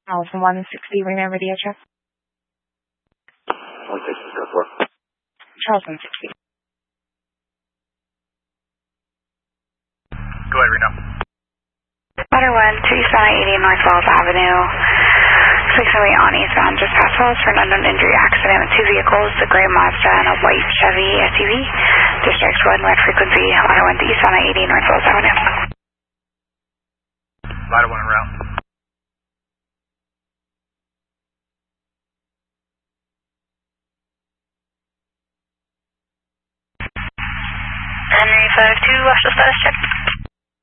Allison 160, remember the address? 160, go for it. Charles 160. Go ahead, Reno. Water 1, Tucson 80 North Wells Avenue. 608 on eastbound, just past Wells for an unknown injury accident with two vehicles, a gray Mazda and a white Chevy SUV. District 1, wide frequency, Water 1 to Tucson 80 North Wells Avenue. Water 1 en route. Henry 52, watch the status check.